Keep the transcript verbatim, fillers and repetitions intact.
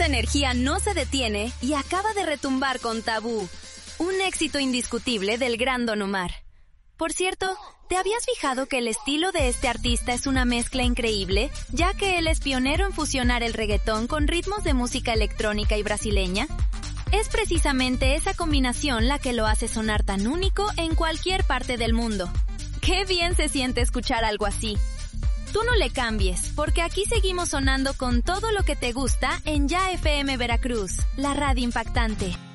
esta energía no se detiene y acaba de retumbar con Tabú, un éxito indiscutible del gran Don Omar. Por cierto, ¿te habías fijado que el estilo de este artista es una mezcla increíble, ya que él es pionero en fusionar el reggaetón con ritmos de música electrónica y brasileña? Es precisamente esa combinación la que lo hace sonar tan único en cualquier parte del mundo. ¡Qué bien se siente escuchar algo así! Tú no le cambies, porque aquí seguimos sonando con todo lo que te gusta en Ya F M Veracruz, la radio impactante.